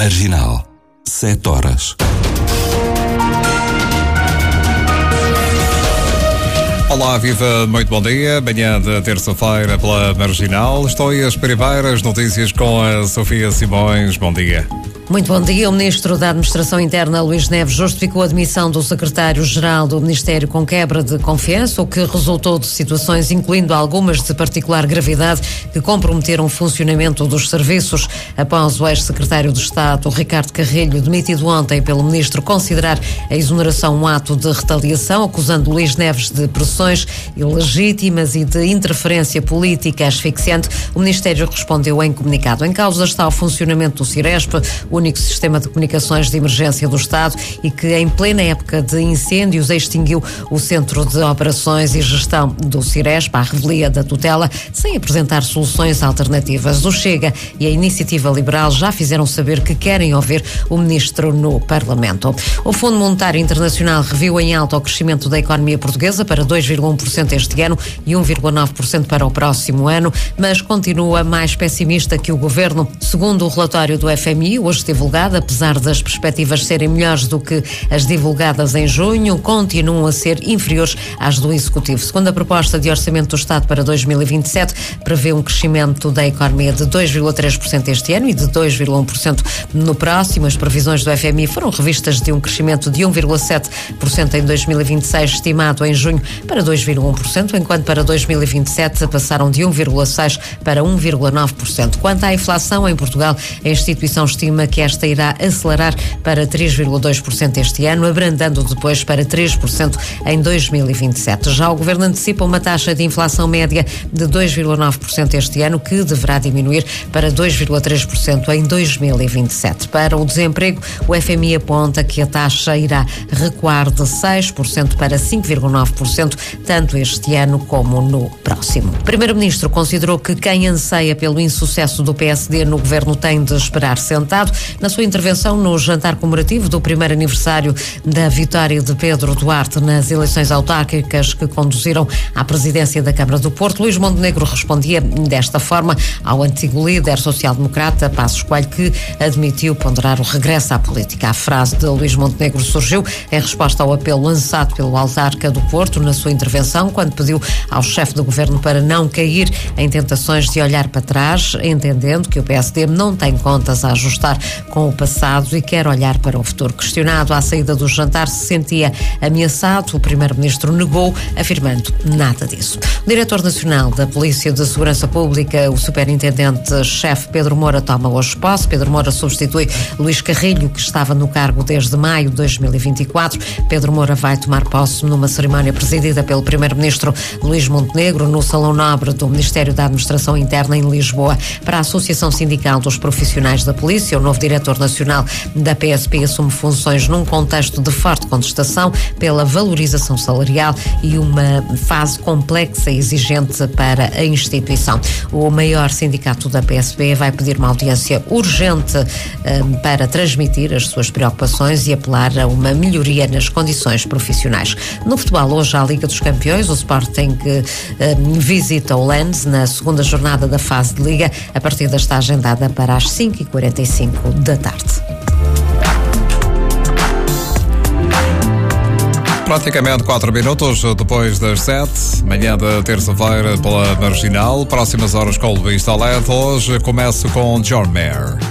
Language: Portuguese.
Marginal, 7 horas. Olá, viva, muito bom dia. Manhã de terça-feira pela Marginal. Estou aí as primeiras notícias com a Sofia Simões. Bom dia. Muito bom dia. O Ministro da Administração Interna, Luís Neves, justificou a admissão do Secretário-Geral do Ministério com quebra de confiança, o que resultou de situações, incluindo algumas de particular gravidade, que comprometeram o funcionamento dos serviços. Após o ex-secretário de Estado, Ricardo Carrilho, demitido ontem pelo Ministro, considerar a exoneração um ato de retaliação, acusando Luís Neves de pressões ilegítimas e de interferência política asfixiante, o Ministério respondeu em comunicado. Em causa está o funcionamento do Ciresp, o único sistema de comunicações de emergência do Estado, e que em plena época de incêndios extinguiu o Centro de Operações e Gestão do Ciresp, à revelia da tutela, sem apresentar soluções alternativas. O Chega e a Iniciativa Liberal já fizeram saber que querem ouvir o Ministro no Parlamento. O Fundo Monetário Internacional reviu em alta o crescimento da economia portuguesa para 2,1% este ano e 1,9% para o próximo ano, mas continua mais pessimista que o Governo. Segundo o relatório do FMI, hoje divulgado, apesar das perspectivas serem melhores do que as divulgadas em junho, continuam a ser inferiores às do Executivo. Segundo a proposta de Orçamento do Estado para 2027, prevê um crescimento da economia de 2,3% este ano e de 2,1% no próximo. As previsões do FMI foram revistas de um crescimento de 1,7% em 2026, estimado em junho, para 2,1%, enquanto para 2027 passaram de 1,6% para 1,9%. Quanto à inflação em Portugal, a instituição estima que esta irá acelerar para 3,2% este ano, abrandando depois para 3% em 2027. Já o Governo antecipa uma taxa de inflação média de 2,9% este ano, que deverá diminuir para 2,3% em 2027. Para o desemprego, o FMI aponta que a taxa irá recuar de 6% para 5,9%, tanto este ano como no próximo. O Primeiro-Ministro considerou que quem anseia pelo insucesso do PSD no Governo tem de esperar sentado. Na sua intervenção no jantar comemorativo do primeiro aniversário da vitória de Pedro Duarte nas eleições autárquicas que conduziram à presidência da Câmara do Porto, Luís Montenegro respondia desta forma ao antigo líder social-democrata Passos Coelho, que admitiu ponderar o regresso à política. A frase de Luís Montenegro surgiu em resposta ao apelo lançado pelo autarca do Porto na sua intervenção, quando pediu ao chefe do governo para não cair em tentações de olhar para trás, entendendo que o PSD não tem contas a ajustar com o passado e quer olhar para o futuro. Questionado à saída do jantar se sentia ameaçado, o Primeiro-Ministro negou, afirmando nada disso. O Diretor Nacional da Polícia de Segurança Pública, o Superintendente-Chefe Pedro Moura, toma hoje posse. Pedro Moura substitui Luís Carrilho, que estava no cargo desde maio de 2024. Pedro Moura vai tomar posse numa cerimónia presidida pelo Primeiro-Ministro Luís Montenegro no Salão Nobre do Ministério da Administração Interna em Lisboa. Para a Associação Sindical dos Profissionais da Polícia, o novo Diretor Nacional da PSP assume funções num contexto de forte contestação pela valorização salarial e uma fase complexa e exigente para a instituição. O maior sindicato da PSP vai pedir uma audiência urgente para transmitir as suas preocupações e apelar a uma melhoria nas condições profissionais. No futebol, hoje, à Liga dos Campeões, o Sporting visita o Lens na segunda jornada da fase de Liga. A partida está agendada para as 5h45 da tarde. Praticamente 4 minutos depois das 7, manhã da terça-feira pela Marginal. Próximas horas com o Luís Toledo. Hoje começo com John Mayer.